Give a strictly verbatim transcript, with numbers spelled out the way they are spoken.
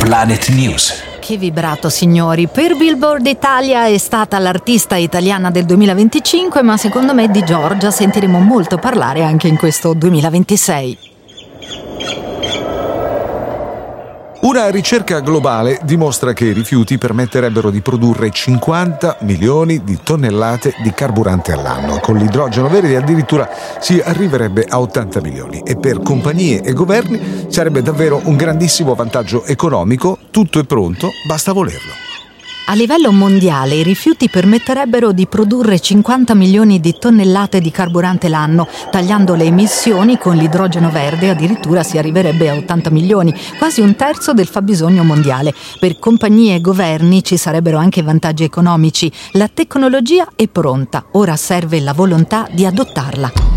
Planet News. Che vibrato, signori. Per Billboard Italia è stata l'artista italiana del duemilaventicinque, ma secondo me di Giorgia sentiremo molto parlare anche in questo duemilaventisei. Una ricerca globale dimostra che i rifiuti permetterebbero di produrre cinquanta milioni di tonnellate di carburante all'anno. Con l'idrogeno verde addirittura si arriverebbe a ottanta milioni e per compagnie e governi sarebbe davvero un grandissimo vantaggio economico. Tutto è pronto, basta volerlo. A livello mondiale i rifiuti permetterebbero di produrre cinquanta milioni di tonnellate di carburante l'anno. Tagliando le emissioni con l'idrogeno verde addirittura si arriverebbe a ottanta milioni, quasi un terzo del fabbisogno mondiale. Per compagnie e governi ci sarebbero anche vantaggi economici. La tecnologia è pronta, ora serve la volontà di adottarla.